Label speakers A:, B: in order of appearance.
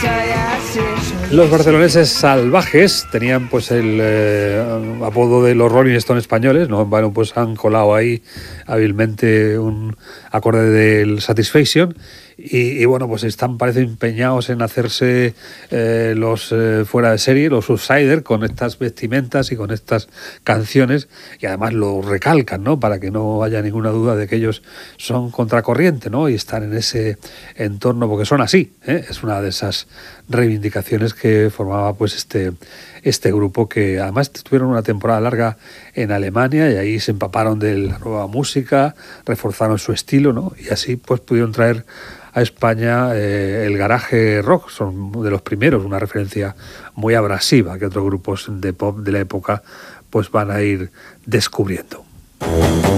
A: Los barceloneses Salvajes tenían pues el apodo de los Rolling Stones españoles, ¿no? Bueno, pues han colado ahí hábilmente un acorde del Satisfaction y bueno, pues están, parece, empeñados en hacerse los fuera de serie, los Outsider, con estas vestimentas y con estas canciones, y además lo recalcan, ¿no? Para que no haya ninguna duda de que ellos son contracorriente, ¿no? Y están en ese entorno porque son así, ¿eh? Es una de esas reivindicaciones que formaba pues este grupo, que además tuvieron una temporada larga en Alemania y ahí se empaparon de la nueva música, reforzaron su estilo, ¿no? Y así pues pudieron traer a España el garaje rock. Son de los primeros, una referencia muy abrasiva que otros grupos de pop de la época pues van a ir descubriendo.